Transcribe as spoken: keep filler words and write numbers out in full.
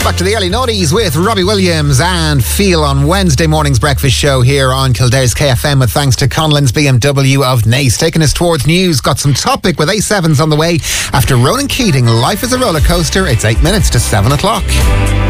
Back to the early noughties with Robbie Williams and Feel on Wednesday morning's breakfast show here on Kildare's K F M with thanks to Conlon's B M W of Naas. Taking us towards news, got some topic with A sevens on the way. After Ronan Keating, Life is a Roller Coaster, it's eight minutes to seven o'clock.